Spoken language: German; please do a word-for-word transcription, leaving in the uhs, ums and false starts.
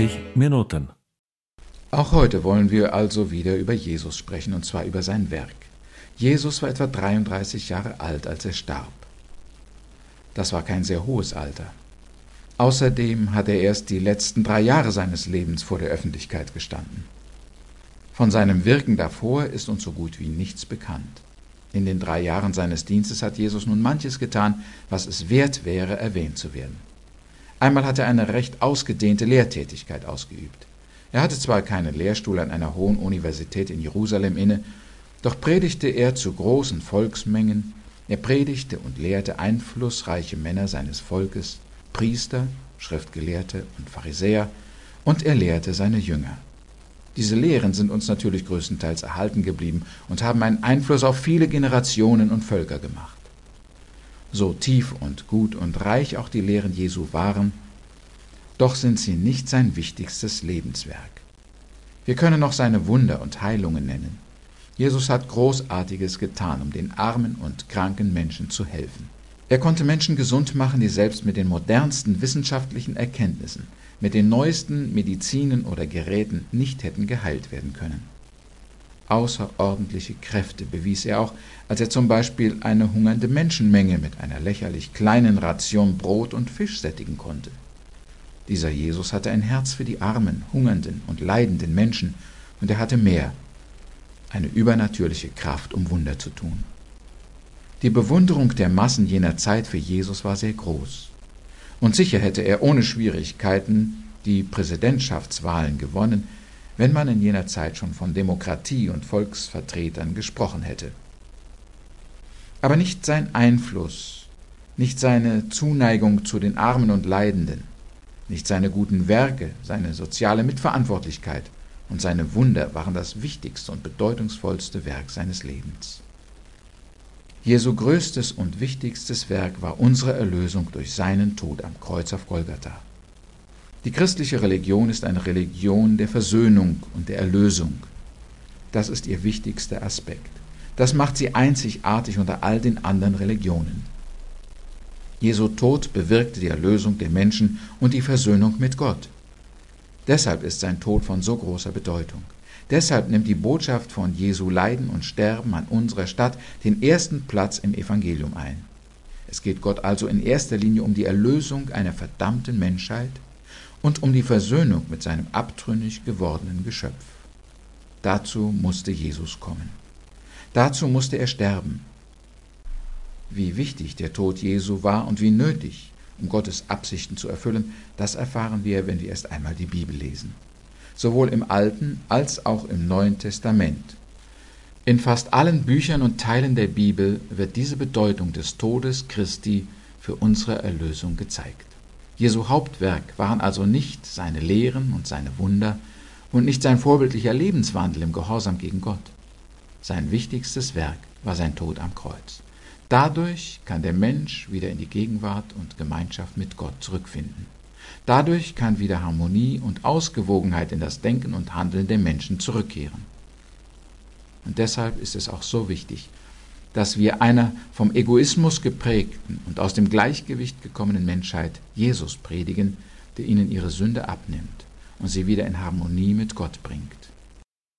dreißig Minuten. Auch heute wollen wir also wieder über Jesus sprechen, und zwar über sein Werk. Jesus war etwa dreiunddreißig Jahre alt, als er starb. Das war kein sehr hohes Alter. Außerdem hat er erst die letzten drei Jahre seines Lebens vor der Öffentlichkeit gestanden. Von seinem Wirken davor ist uns so gut wie nichts bekannt. In den drei Jahren seines Dienstes hat Jesus nun manches getan, was es wert wäre, erwähnt zu werden. Einmal hat er eine recht ausgedehnte Lehrtätigkeit ausgeübt. Er hatte zwar keinen Lehrstuhl an einer hohen Universität in Jerusalem inne, doch predigte er zu großen Volksmengen. Er predigte und lehrte einflussreiche Männer seines Volkes, Priester, Schriftgelehrte und Pharisäer, und er lehrte seine Jünger. Diese Lehren sind uns natürlich größtenteils erhalten geblieben und haben einen Einfluss auf viele Generationen und Völker gemacht. So tief und gut und reich auch die Lehren Jesu waren, doch sind sie nicht sein wichtigstes Lebenswerk. Wir können noch seine Wunder und Heilungen nennen. Jesus hat Großartiges getan, um den armen und kranken Menschen zu helfen. Er konnte Menschen gesund machen, die selbst mit den modernsten wissenschaftlichen Erkenntnissen, mit den neuesten Medizinen oder Geräten nicht hätten geheilt werden können. Außerordentliche Kräfte bewies er auch, als er zum Beispiel eine hungernde Menschenmenge mit einer lächerlich kleinen Ration Brot und Fisch sättigen konnte. Dieser Jesus hatte ein Herz für die armen, hungernden und leidenden Menschen, und er hatte mehr, eine übernatürliche Kraft, um Wunder zu tun. Die Bewunderung der Massen jener Zeit für Jesus war sehr groß. Und sicher hätte er ohne Schwierigkeiten die Präsidentschaftswahlen gewonnen, wenn man in jener Zeit schon von Demokratie und Volksvertretern gesprochen hätte. Aber nicht sein Einfluss, nicht seine Zuneigung zu den Armen und Leidenden, nicht seine guten Werke, seine soziale Mitverantwortlichkeit und seine Wunder waren das wichtigste und bedeutungsvollste Werk seines Lebens. Jesu größtes und wichtigstes Werk war unsere Erlösung durch seinen Tod am Kreuz auf Golgatha. Die christliche Religion ist eine Religion der Versöhnung und der Erlösung. Das ist ihr wichtigster Aspekt. Das macht sie einzigartig unter all den anderen Religionen. Jesu Tod bewirkte die Erlösung der Menschen und die Versöhnung mit Gott. Deshalb ist sein Tod von so großer Bedeutung. Deshalb nimmt die Botschaft von Jesu Leiden und Sterben an unserer Stadt den ersten Platz im Evangelium ein. Es geht Gott also in erster Linie um die Erlösung einer verdammten Menschheit und um die Versöhnung mit seinem abtrünnig gewordenen Geschöpf. Dazu musste Jesus kommen. Dazu musste er sterben. Wie wichtig der Tod Jesu war und wie nötig, um Gottes Absichten zu erfüllen, das erfahren wir, wenn wir erst einmal die Bibel lesen. Sowohl im Alten als auch im Neuen Testament. In fast allen Büchern und Teilen der Bibel wird diese Bedeutung des Todes Christi für unsere Erlösung gezeigt. Jesu Hauptwerk waren also nicht seine Lehren und seine Wunder und nicht sein vorbildlicher Lebenswandel im Gehorsam gegen Gott. Sein wichtigstes Werk war sein Tod am Kreuz. Dadurch kann der Mensch wieder in die Gegenwart und Gemeinschaft mit Gott zurückfinden. Dadurch kann wieder Harmonie und Ausgewogenheit in das Denken und Handeln der Menschen zurückkehren. Und deshalb ist es auch so wichtig, dass wir einer vom Egoismus geprägten und aus dem Gleichgewicht gekommenen Menschheit Jesus predigen, der ihnen ihre Sünde abnimmt und sie wieder in Harmonie mit Gott bringt.